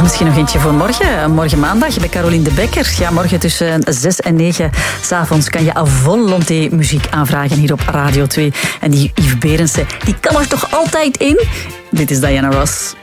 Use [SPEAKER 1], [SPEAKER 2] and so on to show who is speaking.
[SPEAKER 1] misschien nog eentje voor morgen. Morgen maandag bij Caroline de Bekker. Ja, morgen tussen 6 en 9 s'avonds kan je à volonté muziek aanvragen hier op Radio 2. En die Yves Berendsen, die kan er toch altijd in? Dit is Diana Ross.